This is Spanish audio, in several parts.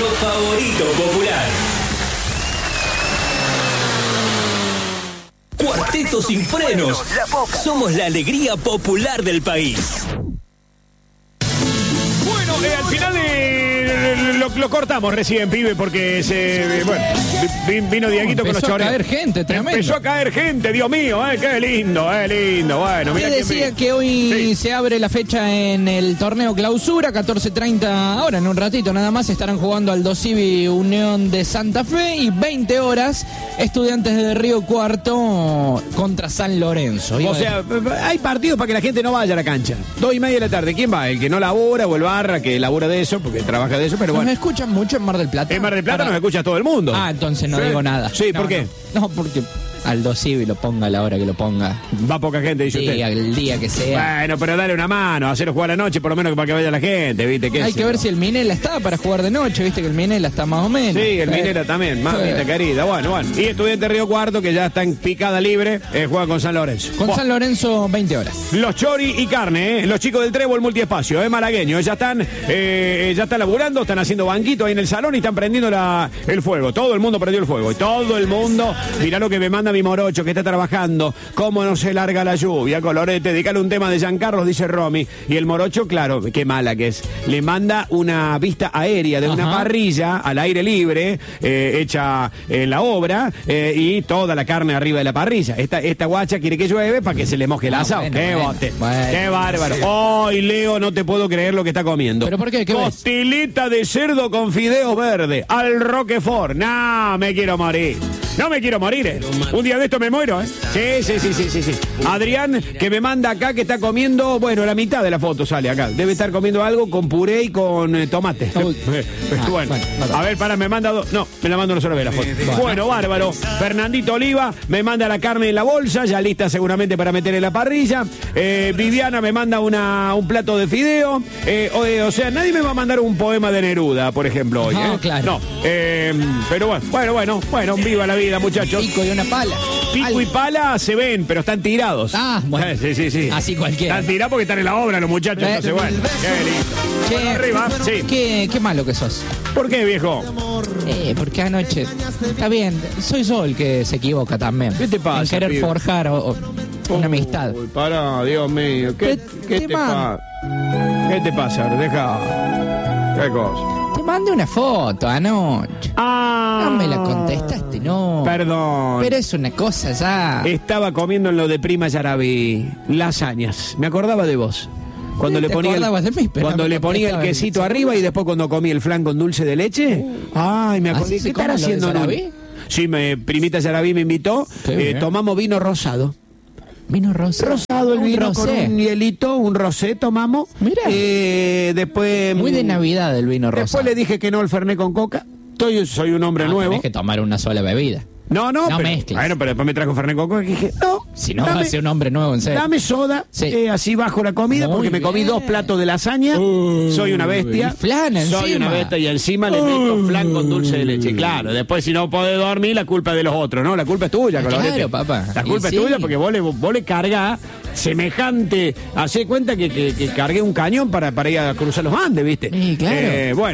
nuestro favorito popular. Cuarteto Sin Frenos. Somos la alegría popular del país. Bueno, al final lo cortamos recién, pibe, porque vino Dieguito con los chores. Empezó a caer gente, Dios mío, qué lindo, Bueno, mira. Te decía que hoy se abre la fecha en el torneo clausura, 14:30 ahora, en un ratito nada más, estarán jugando Aldo Civi Unión de Santa Fe y 20 horas Estudiantes de Río Cuarto contra San Lorenzo. O sea, hay partidos para que la gente no vaya a la cancha. 2:30 de la tarde, ¿quién va? El que no labura o el barra que labura de eso, porque trabaja de eso, pero bueno. ¿Nos escuchan mucho en Mar del Plata? En Mar del Plata nos escucha todo el mundo. Entonces no digo nada. Sí, ¿por qué? No, porque Aldo Civi lo ponga a la hora que lo ponga. Va poca gente, dice usted. El día que sea. Bueno, pero dale una mano, hacerlo jugar a la noche, por lo menos para que vaya la gente, ¿viste? Hay que ver si el Minela está para jugar de noche, ¿viste? Que el Minela está más o menos. Sí, el Minela también, mamita querida. Bueno. Y Estudiante Río Cuarto, que ya está en picada libre, juega con San Lorenzo. Con San Lorenzo, 20 horas. Los chori y carne, los chicos del Trébol Multiespacio, malagueños, ya están laburando, están haciendo banquito ahí en el salón y están prendiendo el fuego. Todo el mundo prendió el fuego. Y todo el mundo, mirá lo que me manda mi morocho, que está trabajando, cómo no se larga la lluvia, Colorete, dedicale un tema de Giancarlo, dice Romy. Y el morocho, claro, qué mala que es, le manda una vista aérea de una parrilla al aire libre, hecha en la obra, y toda la carne arriba de la parrilla. Esta guacha quiere que llueve para que se le moje el asado. Qué bárbaro. Hoy, Leo, no te puedo creer lo que está comiendo. ¿Pero por qué? ¿Qué costilita de cerdo con fideos verdes, al Roquefort. No, me quiero morir. No me quiero morir, Un día de esto me muero, Sí. Adrián, que me manda acá que está comiendo, bueno, la mitad de la foto sale acá. Debe estar comiendo algo con puré y con tomate. Bueno. A ver, me manda dos. No, me la mando una sola vez la foto. Bueno, bárbaro. Fernandito Oliva me manda la carne en la bolsa, ya lista seguramente para meter en la parrilla. Viviana me manda un plato de fideo. O sea, nadie me va a mandar un poema de Neruda, por ejemplo, hoy. No, claro. No. Pero bueno, viva la vida, muchachos. Pico y una pala. Pico y pala se ven, pero están tirados. Bueno. Sí. Así cualquiera. Están tirados porque están en la obra los muchachos. Entonces, bueno, qué lindo. Arriba, sí. Qué malo que sos. ¿Por qué, viejo? Porque anoche... Está bien, soy yo el que se equivoca también. ¿Qué te pasa, en querer pibe? forjar una amistad. Uy, pará, Dios mío. ¿Qué te pasa? ¿Qué te pasa? Deja. ¿Qué cosa? Te mandé una foto anoche. No me la contestaste, no. Perdón. Pero es una cosa ya. Estaba comiendo en lo de Prima Yarabí, lasañas. Me acordaba de vos. Cuando le ponía el quesito arriba y después cuando comí el flan con dulce de leche. Ay, me acordé. ¿Qué estará haciendo, no? Sí, Primita Yarabí me invitó. Tomamos vino rosado. Vino rosado. Rosado el vino rosé. Con un hielito, un rosé tomamos. Mira. Después... Muy de Navidad el vino rosado. Después le dije que no al Fernet con coca. Soy un hombre nuevo. Tienes que tomar una sola bebida. No pero, mezcles. Bueno, pero después me trajo Fernet con coca y dije, no. Si no, va a ser un hombre nuevo, en serio. Dame soda, así bajo la comida, porque me comí 2 platos de lasaña. Soy una bestia. Flan encima. Soy una bestia y encima le meto flan con dulce de leche. Claro, después si no podés dormir, la culpa es de los otros, ¿no? La culpa es tuya, Colorete. Claro, papá. La culpa es tuya porque vos le cargás semejante. Hacé cuenta que cargué un cañón para ir a cruzar los Andes, ¿viste? Sí, claro.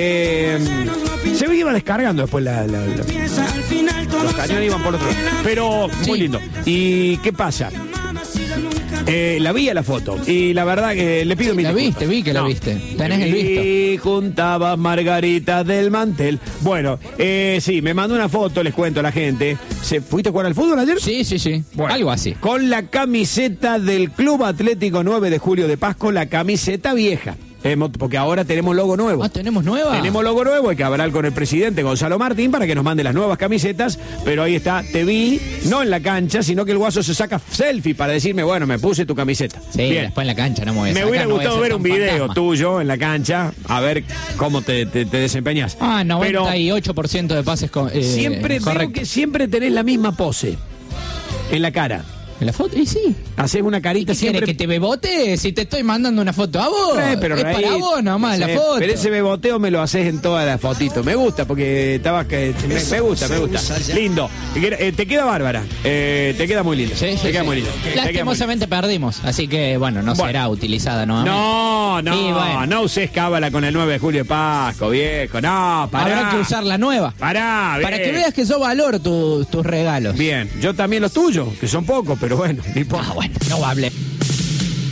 Se iba descargando después los cañones iban por otro lado. Pero muy lindo. ¿Y qué pasa? La vi a la foto y la verdad que le pido mi disculpas. Vi que la viste. Tenés el visto. Y juntaba margaritas del mantel. Bueno, sí, me mandó una foto, les cuento a la gente. ¿Fuiste a jugar al fútbol ayer? Sí. Bueno, algo así. Con la camiseta del Club Atlético 9 de Julio de Pasco, la camiseta vieja. Porque ahora tenemos logo nuevo. ¿Tenemos nueva? Tenemos logo nuevo, hay que hablar con el presidente Gonzalo Martín para que nos mande las nuevas camisetas, pero ahí está, te vi, no en la cancha, sino que el guaso se saca selfie para decirme, bueno, me puse tu camiseta. Sí, bien. Después en la cancha no me voy a sacar, hubiera gustado ver un video fantasma tuyo en la cancha, a ver cómo te desempeñas. 98% de pases siempre veo que siempre tenés la misma pose en la cara. ¿En la foto? Y sí. Haces una carita siempre. ¿Quieres que te bebote si te estoy mandando una foto a vos? Pero es para vos nomás la foto. Pero ese beboteo me lo haces en todas las fotitos. Me gusta porque me gusta. Lindo. Te queda bárbara. Te queda muy lindo. Sí, te queda muy lindo. Lastimosamente perdimos, así que bueno, no será utilizada nuevamente. No uses cábala con el 9 de julio de Pasco, viejo. No, pará. Habrá que usar la nueva. Pará, para que veas que sos valor tus regalos. Bien, yo también los tuyos, que son pocos, pero bueno, ni importa. Bueno, no hable.